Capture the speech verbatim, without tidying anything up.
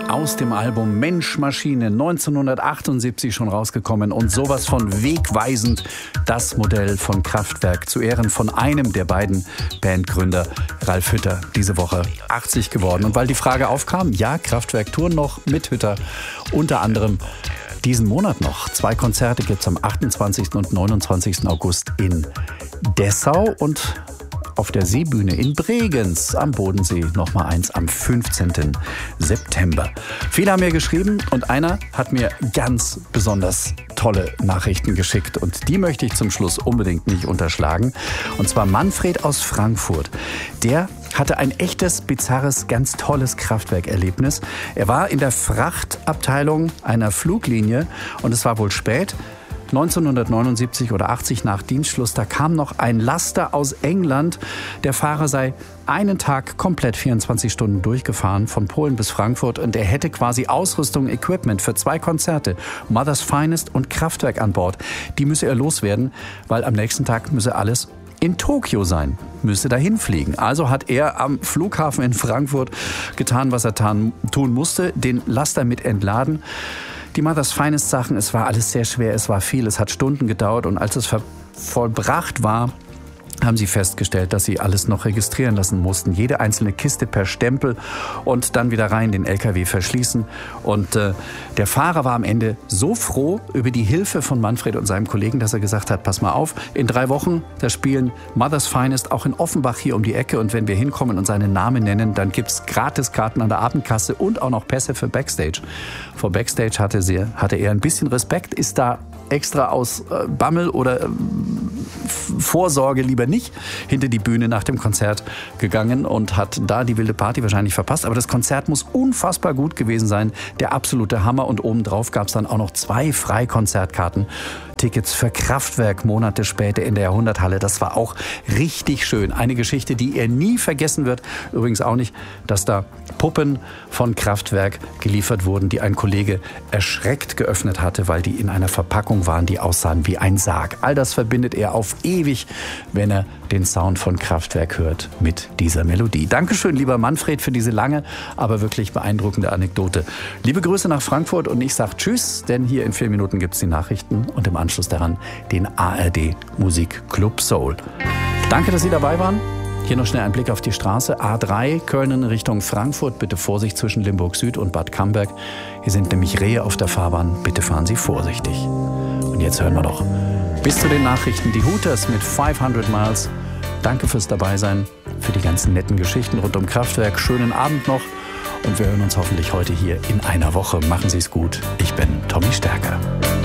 aus dem Album Mensch Maschine neunzehnhundertachtundsiebzig schon rausgekommen und sowas von wegweisend das Modell von Kraftwerk zu Ehren von einem der beiden Bandgründer, Ralf Hütter, diese Woche achtzig geworden. Und weil die Frage aufkam, ja, Kraftwerk touren noch mit Hütter, unter anderem diesen Monat noch. Zwei Konzerte gibt es am achtundzwanzigsten und neunundzwanzigsten August in Dessau und auf der Seebühne in Bregenz am Bodensee nochmal eins am fünfzehnten September. Viele haben mir geschrieben und einer hat mir ganz besonders tolle Nachrichten geschickt und die möchte ich zum Schluss unbedingt nicht unterschlagen. Und zwar Manfred aus Frankfurt. Der hatte ein echtes, bizarres, ganz tolles Kraftwerkerlebnis. Er war in der Frachtabteilung einer Fluglinie und es war wohl spät. neunzehnhundertneunundsiebzig oder achtzig nach Dienstschluss, da kam noch ein Laster aus England. Der Fahrer sei einen Tag komplett vierundzwanzig Stunden durchgefahren, von Polen bis Frankfurt. Und er hätte quasi Ausrüstung, Equipment für zwei Konzerte, Mother's Finest und Kraftwerk an Bord. Die müsse er loswerden, weil am nächsten Tag müsse alles in Tokio sein, müsste dahin fliegen. Also hat er am Flughafen in Frankfurt getan, was er tun musste, den Laster mit entladen. Die Mother's Finest Sachen, es war alles sehr schwer, es war viel, es hat Stunden gedauert und als es vollbracht war, haben sie festgestellt, dass sie alles noch registrieren lassen mussten. Jede einzelne Kiste per Stempel und dann wieder rein den L K W verschließen. Und äh, der Fahrer war am Ende so froh über die Hilfe von Manfred und seinem Kollegen, dass er gesagt hat, pass mal auf, in drei Wochen, da spielen Mother's Finest auch in Offenbach hier um die Ecke. Und wenn wir hinkommen und seinen Namen nennen, dann gibt's Gratiskarten an der Abendkasse und auch noch Pässe für Backstage. Vor Backstage hatte, sie, hatte er ein bisschen Respekt, ist da extra aus äh, Bammel oder äh, Vorsorge lieber nicht hinter die Bühne nach dem Konzert gegangen und hat da die wilde Party wahrscheinlich verpasst. Aber das Konzert muss unfassbar gut gewesen sein. Der absolute Hammer. Und obendrauf gab es dann auch noch zwei Freikonzertkarten. Tickets für Kraftwerk Monate später in der Jahrhunderthalle. Das war auch richtig schön. Eine Geschichte, die er nie vergessen wird. Übrigens auch nicht, dass da Puppen von Kraftwerk geliefert wurden, die ein Kollege erschreckt geöffnet hatte, weil die in einer Verpackung waren, die aussahen wie ein Sarg. All das verbindet er auf ewig, wenn er den Sound von Kraftwerk hört mit dieser Melodie. Dankeschön, lieber Manfred, für diese lange, aber wirklich beeindruckende Anekdote. Liebe Grüße nach Frankfurt und ich sage Tschüss, denn hier in vier Minuten gibt es die Nachrichten und im Anschluss daran den A R D Musikclub Soul. Danke, dass Sie dabei waren. Hier noch schnell ein Blick auf die Straße. A drei, Köln in Richtung Frankfurt. Bitte Vorsicht zwischen Limburg Süd und Bad Camberg. Hier sind nämlich Rehe auf der Fahrbahn. Bitte fahren Sie vorsichtig. Und jetzt hören wir doch bis zu den Nachrichten die Hooters mit fünfhundert Miles. Danke fürs Dabeisein, für die ganzen netten Geschichten rund um Kraftwerk. Schönen Abend noch und wir hören uns hoffentlich heute hier in einer Woche. Machen Sie es gut. Ich bin Tommy Stärker.